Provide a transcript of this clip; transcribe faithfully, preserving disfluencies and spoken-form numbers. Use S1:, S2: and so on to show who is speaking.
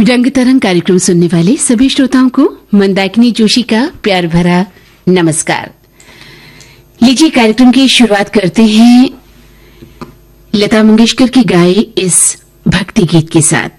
S1: रंग तरंग कार्यक्रम सुनने वाले सभी श्रोताओं को मंदाकिनी जोशी का प्यार भरा नमस्कार। लीजिए कार्यक्रम की शुरुआत करते हैं लता मंगेशकर की गाए इस भक्ति गीत के साथ।